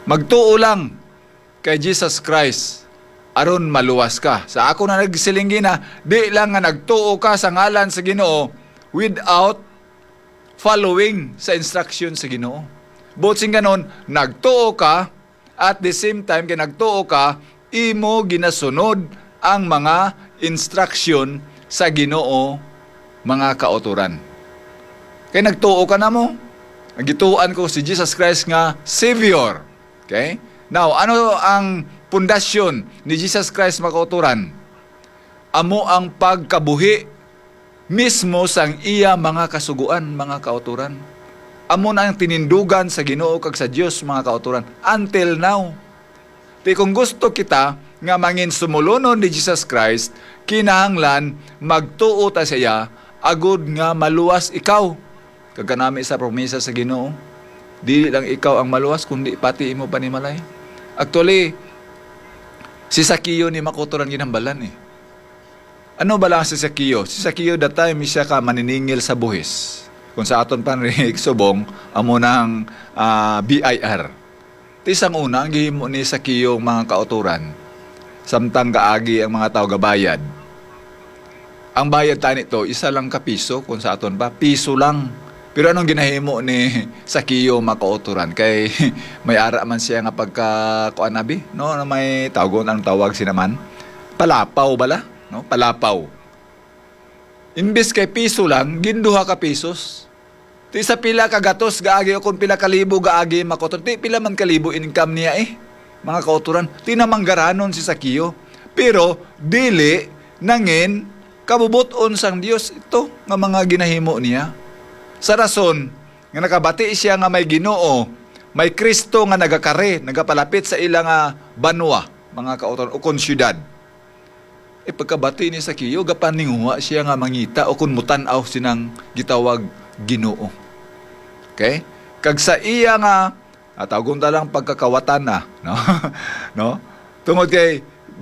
Magtuo lang kay Jesus Christ aron maluwas ka. Sa ako na nagsilinggi na, di lang nga nagtuo ka sa ngalan sa Ginoo without following sa instruction sa Ginoo. But sing ganon, nagtuo ka, at the same time, kaya nagtuo ka, imo ginasunod ang mga instruction sa Ginoo, mga kauturan. Kaya nagtuo ka na mo. Nagituan ko si Jesus Christ nga Savior. Okay? Now, ano ang pundasyon ni Jesus Christ mga kauturan? Amo ang pagkabuhi mismo sang iya mga kasuguan, mga kauturan. Amo na ang tinindugan sa Ginoo kag sa Dios, mga kauturan. Until now. Di kung gusto kita nga mangin sumulunon ni Jesus Christ, kinahanglan magtuo ta siya agud nga maluwas ikaw. Kaganami sa promesa sa Ginoo, dili lang ikaw ang maluwas kundi pati imo panimalay. Actually, si Sakio ni makuturan ginambalan eh. Ano ba lang si Sakio? Si Sakio that time siya ka maniningil sa buhis. Kung sa aton pan subong amo nang BIR. Tisang una ang gihimo ni Sakio mga kauturan. Samtang gaagi ang mga tao gabayad. Ang bayad tani to isa lang ka piso, kung sa aton pa piso lang. Pero anong ginahimo ni Sakio makauturan? Kay may ara man siya nga pagka kuan abi, no? May tawgon, anong tawag sinaman? Palapaw bala, no? Palapaw. Imbes kay piso lang, ginduha ka pisos. Ti sa pila ka gatos gaagi o kung pila ka libo gaagi makauturan. Ti pila man ka libo income niya eh. Mga kauturan, tinamanggaranon si Sakio. Pero dili nangin kabubuton sang Dios ito nga mga ginahimo niya. Sa rason, nga nakabati siya nga may Ginoo, may Kristo nga nagakare, nagapalapit sa ilang banwa, mga kauturan, o kon syudad. E pagkabati ni Sakio, gapaninguha siya nga mangita, o kun mutanaw sinang gitawag Ginoo. Okay? Kag sa iya nga, tawgon ta lang pagkakawatan na, no? No? Tungod kay,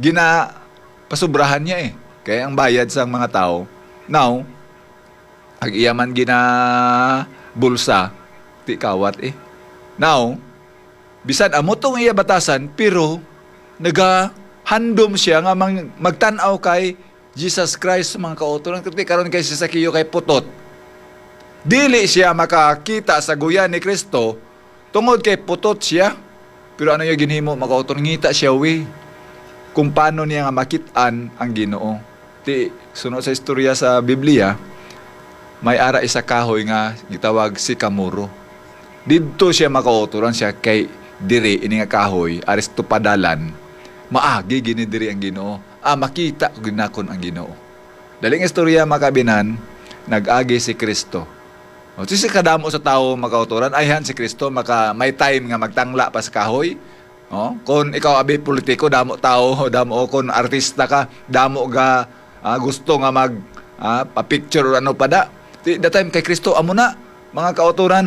pasubrahan niya eh. Kaya ang bayad sa mga tao. Now, ag iyaman gina bulsa, ti kawat eh. Now, bisan amo tong iya batasan, pero nagahandom siya nga magtanaw kay Jesus Christ mga kauturan. Kasi karon kay si Sakio kay putot. Dili siya makakita sa guyan ni Kristo tungod kay putot siya. Pero ano yung ginhimo mga kauturan? Ngita siya kung paano niya nga makitaan ang Ginoo. Ti sunod sa istorya sa Biblia, may ara isa kahoy nga gitawag si Kamuro. Didto siya makauturan siya kay diri ini nga kahoy aris tupadalan. Maagi gini diri ang Ginoo. Makita ko ginakon ang Ginoo. Daling istorya makabinan, nag-agi si Kristo. O si kadamo sa tao makauturan ayhan si Kristo may time nga magtangla pa sa kahoy. Kung ikaw abi politiko, damo tao, damo kon artista ka, damo ga gusto nga pa-picture or ano pa da. That time kay Kristo amo na mga kauturan.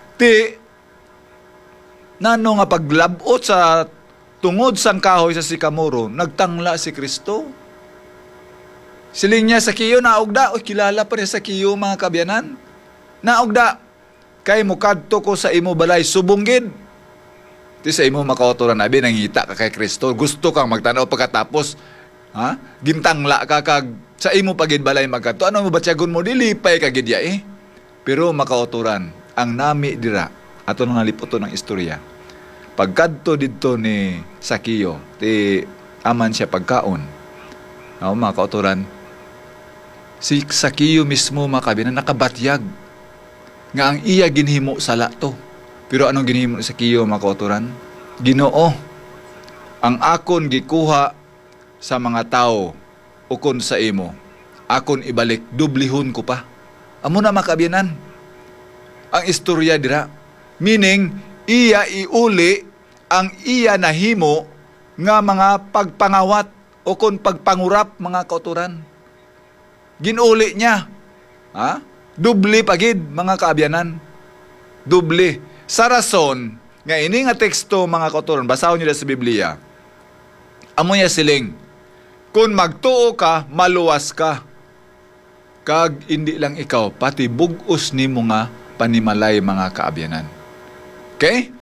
Nano nga paglabot sa tungod sang kahoy sa sikamoro, nagtangla si Kristo. Siling niya Sakio naugda, kilala pa rin Sakio mga kabyanan. Naugda kay mukadto ko sa imo balay subunggid. Ti sa imo makauturan abi nangita ka kay Kristo, gusto kang magtanaw pagkatapos gintangla ka kag sa imo pagid balay magkadto. Ano mo batyagon mo dilipay ka gid eh. Pero makauturan ang nami dira ato nga liputon ng istorya. Pagkadto didto ni Sakio, ti aman siya pagkaon. Makauturan si Sakio mismo makabinan nakabatyag nga ang iya ginhimo sala to. Pero anong ginhimo ni Sakio makauturan? Ginoo, ang akon gikuha sa mga tao ukon sa imo, akon ibalik, dublihon ko pa. Amo na makabiyanan ang istorya dira. Meaning, iya iuli ang iya nahimo nga mga pagpangawat ukon pagpangurap mga kauturan. Ginuli niya. Dubli pagid mga kaabyanan. Dubli. Sa rason, nga ini nga teksto mga kauturan, basahon niyo sa Biblia. Amo niya siling, kung magtuo ka, maluwas ka. Kag hindi lang ikaw, pati bugos ni mo nga panimalay mga kaabyanan. Okay?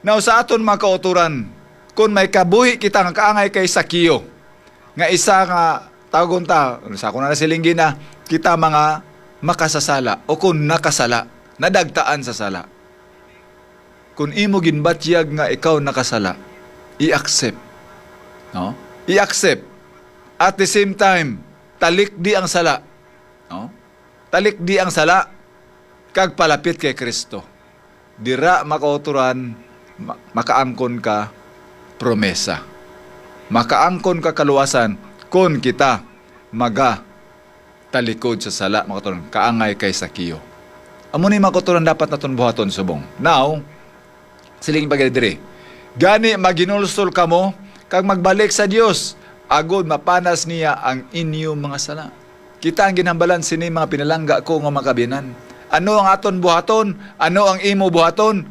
Now sa aton mga kauturan, kung may kabuhi kita nga kaangay kay Sakiyo, nga isa nga tawgon ta, sa ako na nasilinggi na, kita mga makasasala o kung nakasala, nadagtaan sa sala. Kung imo ginbatyag nga ikaw nakasala, i-accept. No? I-accept. At the same time, talik di ang sala. No? Talik di ang sala, kag palapit kay Kristo. Dira makauturan, makaangkon ka promesa. Makaangkon ka kaluwasan kung kita maga talikod sa sala, makauturan, kaangay kay Sakiyo. Amo ni makauturan dapat naton buhaton subong. Now, siling bagay gani maginulsol kamo, kag magbalik sa Dios, agod mapanas niya ang inyong mga sala. Kita ang ginhambalan sini mga pinalangga ko nga makabinan. Ano ang aton buhaton? Ano ang imo buhaton?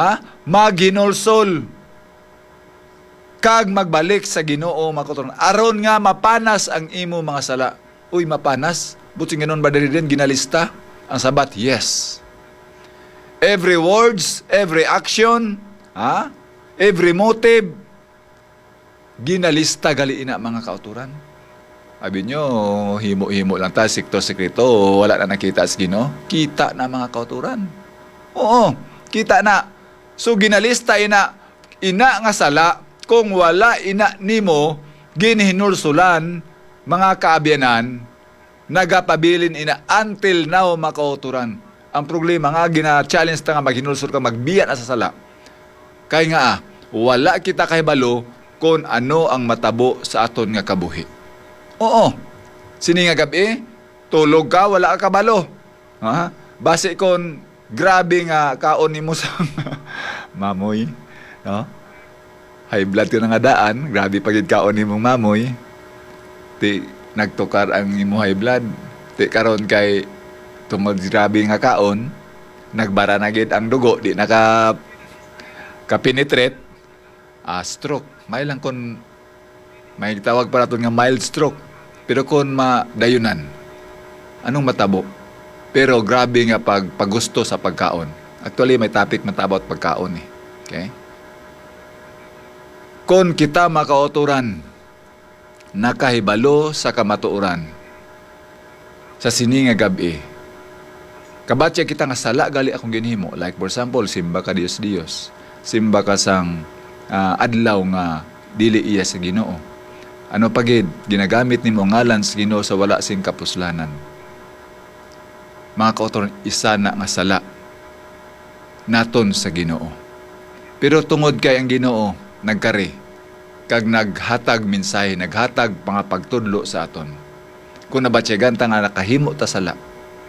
Maginulsol. Kag magbalik sa Ginoo makauturan. Aron nga mapanas ang imo mga sala. Uy, mapanas? Buting ganon ba diri din ginalista? Ang sabat, yes. Every words, every action, every motive, ginalista gali ina mga kauturan. Sabi nyo, himo-himo lang ta, sikto-sikrito, wala na nakita sa Ginoo. Kita na mga kauturan. Oo, kita na. So ginalista ina nga sala, kung wala ina nimo, ginhinulsulan, mga kaabyanan, nagapabilin ina until now mga kauturan. Ang problema nga, gina-challenge ta nga maghinulsul ka, magbiya na sa sala. Kaya nga, wala kita kahibalo kung ano ang matabo sa aton nga kabuhi. Oo. Sini nga gabi, tulog ka, wala ka kabalo. Base kon grabe nga kaon nimo sa mamoy, no? High blood ka nga daan, grabe pagid kaon nimong mamoy. Ti nagtukar ang imo high blood. Ti karon kay tungod grabe nga kaon, nagbara na gid ang dugo, di naka kapenetrate, stroke. May lang kon may tawag para ito nga mild stroke. Pero kung madayunan, anong matabo? Pero grabe nga paggusto sa pagkaon. Actually, may topic matabo at pagkaon eh. Okay? Kung kita makauturan, nakahibalo sa kamatuoran, sa sini nga gabi, kabatya kita nga sala gali akong ginhimo. Like for example, simba ka Dios. Simba ka sang adlaw nga dili iya sa Ginoo. Ano pagid ginagamit nimo ngalan sa Ginoo sa wala sing kapuslanan. Mga kauturan, isa na nga sala naton sa Ginoo. Pero tungod kay ang Ginoo nagkari kag naghatag mensahe, naghatag mga pagtudlo sa aton. Kung nabatyagan ta nga nakahimo ta sala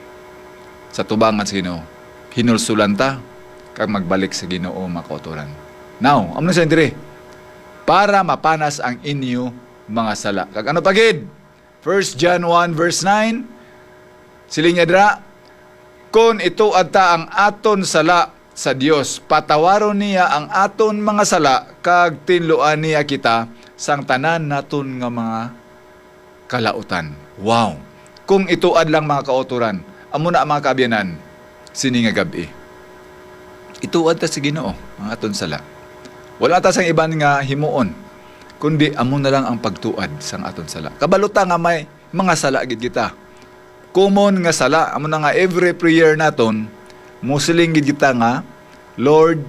sa tubangan sa Ginoo, hinulsulan ta kag magbalik sa Ginoo mga kauturan. Now, amno sa dire para mapanas ang inyo mga sala. Kag ano pagid? 1 John 1 verse 9, siling dra, kung ito adta ang aton sala sa Dios, patawaron niya ang aton mga sala, kag tinluan niya kita sang tanan naton nga mga kalautan. Wow! Kung ito adlang mga kauturan, amo na mga kaabyanan, sini nga gabi. Ituad ta sa Ginoo ang aton sala. Wala ta sang iban nga himuon, kundi amo na lang ang pagtuad sang aton sala. Kabaluta nga may mga sala gid kita. Common nga sala, amo na nga every prayer naton, musiling gid kita nga, Lord,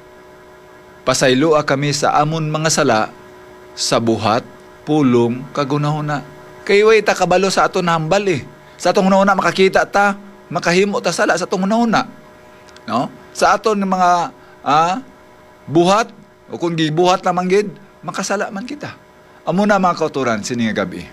pasayloa kami sa amon mga sala sa buhat, pulong, kagunahuna. Kay way ta kabalo sa aton hambal eh. Sa atong hunahuna makakita ta, makahimo ta sala sa atong hunahuna. No? Sa aton mga buhat, o kung gibuhat naman gid, makasala man kita. Amo na mga kauturan sini nga gabi.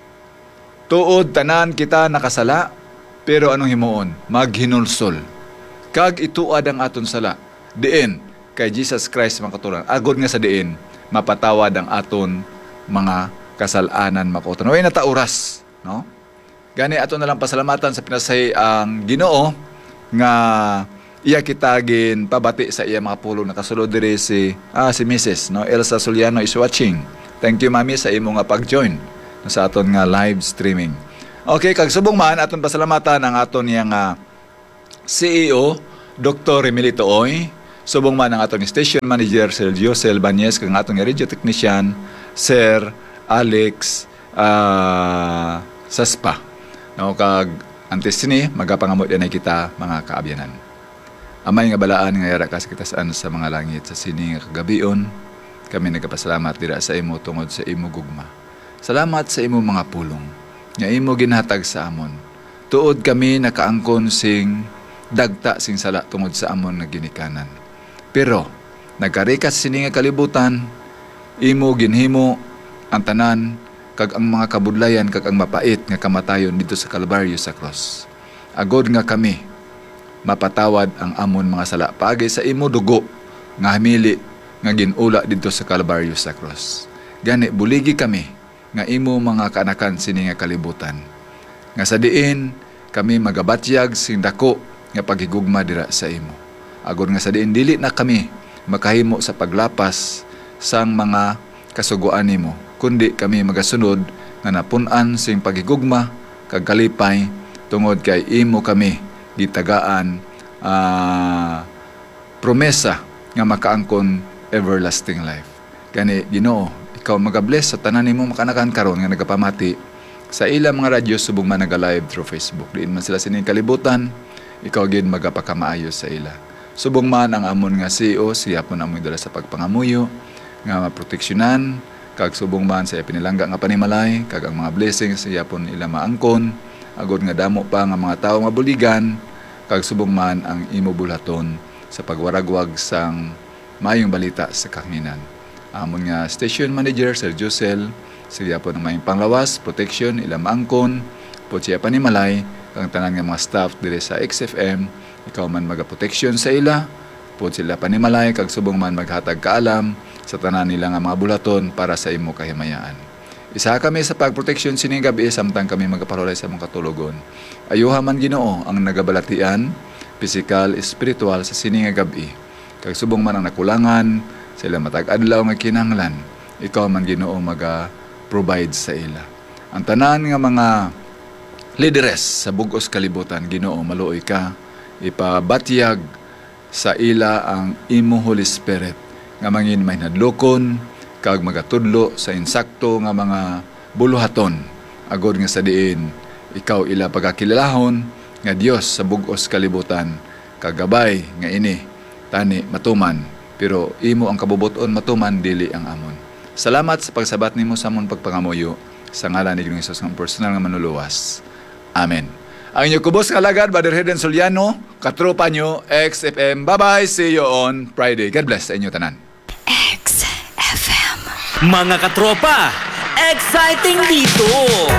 Tuod tanan kita nakasala, pero anong himuon? Maghinulsol. Kag ituad ang aton sala. Diin kay Jesus Christ mga kauturan. Agod nga sa diin, mapatawad ang aton mga kasalanan mga kauturan. Way nata oras, no? Gani aton na lang pasalamatan sa pinasay ang Ginoo nga iya kita gin pabati sa iya mga pulong nakasulod diri si Mrs. no Elsa Soliano is watching. Thank you mami sa imo nga pag-join sa aton nga live streaming. Okay, kag subong man aton pasalamatan ang aton yang CEO Dr. Remilito Oy, Subong man ang atong station manager, Sir Josel Banyes, kang atong radio technician, Sir Alex Saspa. No, kag antes ni, magapangamot yan ay kita, mga kaabyanan. Amay nga balaan nga yara kas kita saan sa mga langit, sa sini nga kagabion, kami nagpasalamat dira sa imo tungod sa imo gugma. Salamat sa imo mga pulong, nga imo ginhatag sa amon. Tuod kami nakaangkon sing dagta sing sala tungod sa amon nga ginikanan. Pero, nagkarikas sini nga kalibutan, imo ginhimo ang tanan, kag ang mga kabudlayan, kag ang mapait nga kamatayon dito sa Kalbaryo sa cross. Agod nga kami, mapatawad ang amon mga sala paagi sa imo dugo nga hamili nga ginula dito sa Kalbaryo sa cross. Gani buligi kami nga imo mga kaanakan sini nga kalibutan. Nga sa diin kami magabatyag sing dako nga paghigugma dira sa imo. Agod nga sa diin dili na kami makahimo sa paglapas sang mga kasuguan nimo, kundi kami magasunod nga napun-an sing paghigugma kag kalipay tungod kay imo kami gitagaan promesa nga makaangkon everlasting life. Gani Ginoo, ikaw magabless sa tanan nimo makanakan karon nga nagapamati sa ilang mga radyo subong man naga-live through Facebook. Diin man sila sining kalibutan, ikaw gid magapakamaayo sa ila. Subong man ang amon nga CEO, siya po na dala sa pagpangamuyo nga maproteksyonan, kag subong man sa pinilangga nga panimalay, kag ang mga blessings siya po ila maangkon, agod nga damo pa nga mga tawo nga buligan, kag subong man ang imo bulaton sa pagwaragwag sang mayong balita sa kahanginan. Amon nga station manager Sir Josel, siya po ng mayong panglawas, protection, ila maangkon, po siya panimalay, kang tanan nga mga staff dire sa XFM, ikaw man magaproteksyon sa ila, po sila panimalay, kag subong man maghatag kaalam sa tanan nila nga mga bulaton para sa imo kahimayaan. Isa kami sa pagproteksyon sining gabi samtang kami magaparolay sa mga katulogon. Ayuha man Ginoo ang nagabalatian, pisikal, espiritual sa sining gabi. Kag subong man ang nakulangan, sila matag-adlaw nga kinahanglan, ikaw man Ginoo maga-provide sa ila. Ang tanan nga mga leaders sa bugos kalibutan, Ginoo maluoy ka, ipabatyag sa ila ang imo Holy Spirit nga mangin may nadlokon, kag magatudlo sa insakto nga mga buluhaton, agod nga sa diin ikaw ila pagkakilahon nga Dios sa bugos kalibutan, kagabay nga ini tani matuman, pero imo ang kabubuton matuman dili ang amon. Salamat sa pagsabat nimo sa amon pagpangamuyo, sa ngalan ni Ginoong Hesus nga personal nga manluluwas. Amen. Ang inyong kubos kalagad, Brother Herden Soliano, katropa nyo, XFM. Bye-bye, see you on Friday. God bless sa inyo tanan. XFM. Mga katropa, exciting dito!